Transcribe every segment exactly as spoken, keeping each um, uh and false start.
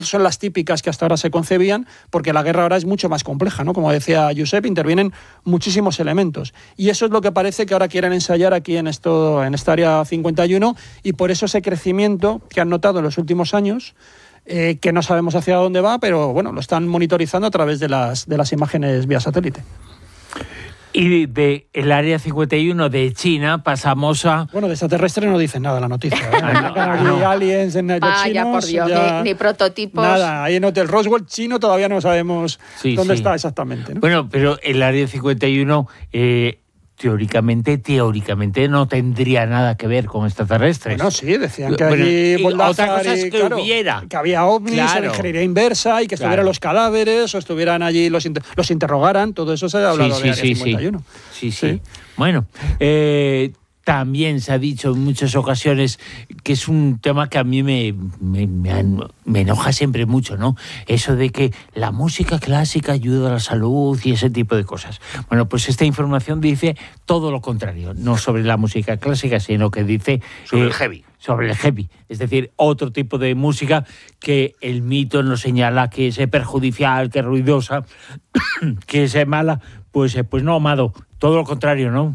son las típicas que hasta ahora se concebían, porque la guerra ahora es mucho más compleja, ¿no? Como decía Josep, intervienen muchísimos elementos. Y eso es lo que parece que ahora quieren ensayar aquí en, esto, en esta área cincuenta y uno, y por eso ese crecimiento que han notado en los últimos años, eh, que no sabemos hacia dónde va, pero bueno, lo están monitorizando a través de las, de las imágenes vía satélite. Y de el área cincuenta y uno de China pasamos a... Bueno, de extraterrestre no dicen nada la noticia, ¿eh? Ah, no, Aquí no. aliens en los Vaya, chinos, por Dios, ya... ni, ni prototipos. Nada, ahí en Hotel Roswell chino todavía no sabemos Sí, dónde sí. está exactamente, ¿no? Bueno, pero el área cincuenta y uno, eh, teóricamente, teóricamente no tendría nada que ver con extraterrestres. Bueno, sí, decían que Bueno, allí... y Boldázar otra cosa es y, que claro, hubiera. que había ovnis, Claro. en ingeniería inversa, y que estuvieran Claro. los cadáveres, o estuvieran allí, los, inter- los interrogaran, todo eso se ha hablado sí, de sí, Área sí, cincuenta y uno. Sí, sí. Sí. Bueno, eh, también se ha dicho en muchas ocasiones que es un tema que a mí me, me, me, me enoja siempre mucho, ¿no? Eso de que la música clásica ayuda a la salud y ese tipo de cosas. Bueno, pues esta información dice todo lo contrario, no sobre la música clásica, sino que dice... Sobre eh, el heavy. Sobre el heavy, es decir, otro tipo de música que el mito nos señala que es perjudicial, que es ruidosa, que es mala. Pues, pues no, Amado, todo lo contrario, ¿no?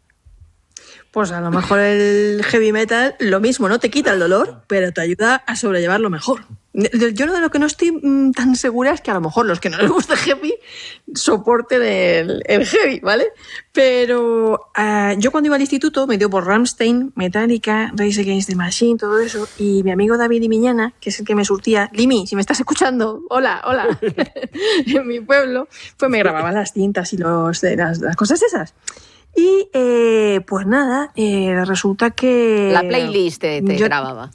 Pues a lo mejor el heavy metal, lo mismo, no te quita el dolor, pero te ayuda a sobrellevarlo mejor. Yo de lo que no estoy mmm, tan segura es que a lo mejor los que no les gusta heavy soporten el, el heavy, ¿vale? Pero uh, yo cuando iba al instituto me dio por Rammstein, Metallica, Rage Against the Machine, todo eso, y mi amigo David Limiñana, que es el que me surtía, Limi, si me estás escuchando, hola, hola, en mi pueblo, pues me grababa las cintas y los, las, las cosas esas. Y eh, pues nada, eh, resulta que... La playlist te, te yo, grababa.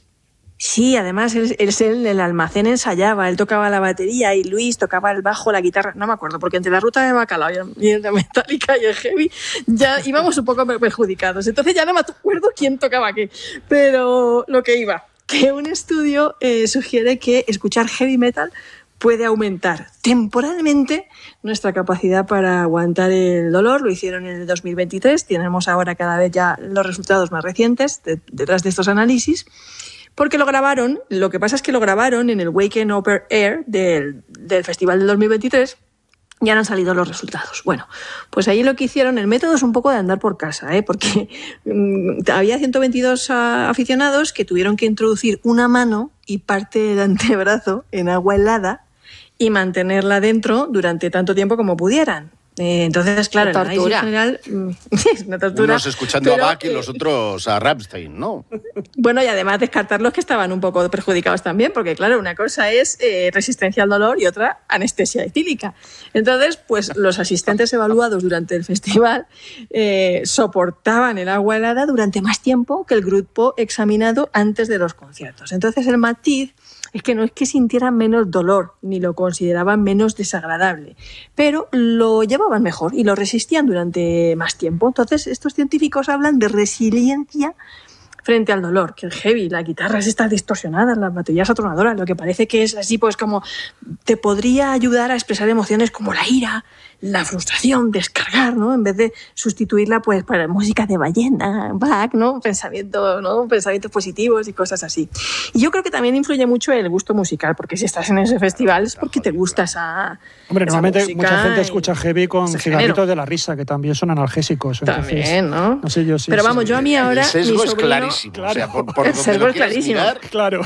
Sí, además él, él, él en el almacén ensayaba, él tocaba la batería y Luis tocaba el bajo, la guitarra, no me acuerdo, porque entre la ruta de Bacalao y el de Metallica y el heavy ya íbamos un poco perjudicados. Entonces ya no me acuerdo quién tocaba qué, pero lo que iba, que un estudio eh, sugiere que escuchar heavy metal puede aumentar temporalmente nuestra capacidad para aguantar el dolor. Lo hicieron en el dos mil veintitrés, tenemos ahora cada vez ya los resultados más recientes de, detrás de estos análisis, porque lo grabaron, lo que pasa es que lo grabaron en el Wacken Open Air del, del Festival del dos mil veintitrés, y ahora han salido los resultados. Bueno, pues ahí lo que hicieron, el método es un poco de andar por casa, ¿eh? Porque mmm, había ciento veintidós uh, aficionados que tuvieron que introducir una mano y parte del antebrazo en agua helada y mantenerla dentro durante tanto tiempo como pudieran. Eh, entonces, claro, Una el análisis tortura. general mm, es una tortura. Unos escuchando pero, a Bach y eh, los otros a Rammstein, ¿no? Bueno, y además descartar los que estaban un poco perjudicados también, porque claro, una cosa es eh, resistencia al dolor y otra anestesia etílica. Entonces, pues los asistentes evaluados durante el festival eh, soportaban el agua helada durante más tiempo que el grupo examinado antes de los conciertos. Entonces, el matiz es que no es que sintieran menos dolor, ni lo consideraban menos desagradable, pero lo llevaban mejor y lo resistían durante más tiempo. Entonces, estos científicos hablan de resiliencia frente al dolor, que el heavy, las guitarras están distorsionadas, las baterías atronadoras, lo que parece que es así, pues como te podría ayudar a expresar emociones como la ira, la frustración, descargar, ¿no? En vez de sustituirla, pues, para música de ballena, Bach, ¿no? Pensamiento, ¿no? Pensamientos positivos y cosas así. Y yo creo que también influye mucho el gusto musical, porque si estás en ese festival es porque te gusta esa Hombre, esa normalmente mucha gente escucha heavy con ese cigarritos género. de la risa, que también son analgésicos. Entonces, También, ¿no? No sé yo si Pero sí. vamos, yo a mí ahora... El sesgo mi es sobrino- clarísimo. Claro. O sea, por, por El donde sesgo lo es quieras clarísimo. mirar, Claro.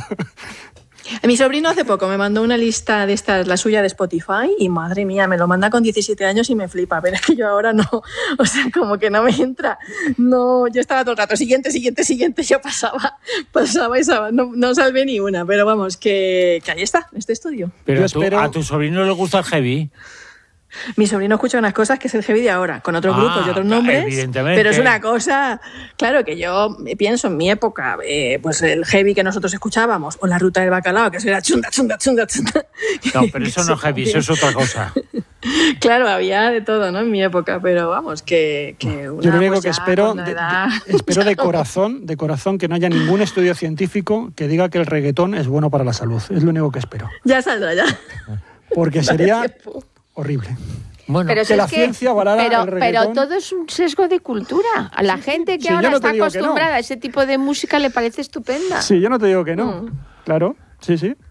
Mi sobrino hace poco me mandó una lista de estas, la suya de Spotify, y madre mía, me lo manda con diecisiete años y me flipa, pero es que yo ahora no, o sea, como que no me entra. No, yo estaba todo el rato, siguiente, siguiente, siguiente, yo pasaba, pasaba y pasaba, no, no salvé ni una, pero vamos, que, que ahí está, este estudio. Pero Yo a tu, espero- a tu sobrino le gusta el heavy. Mi sobrino escucha unas cosas que es el heavy de ahora, con otros Ah, grupos y otros nombres, evidentemente. pero es una cosa, claro, que yo pienso en mi época, eh, pues el heavy que nosotros escuchábamos, o la ruta del bacalao, que eso era chunda, chunda, chunda, chunda. No, pero eso no es heavy, eso es otra cosa. Claro, había de todo, ¿no? En mi época, pero vamos, que, que una, Yo lo único pues que ya espero, con la de, edad, de- espero de ya no. corazón, de corazón, que no haya ningún estudio científico que diga que el reggaetón es bueno para la salud. Es lo único que espero. Ya saldrá, ya. Porque Dale sería tiempo. horrible. Bueno, Pero que si la es que- ciencia avalara pero, el reggaetón. pero todo es un sesgo de cultura. A la gente que sí, yo ahora no te está digo que no. acostumbrada a ese tipo de música le parece estupenda. Sí, yo no te digo que no. Mm. Claro, sí, sí.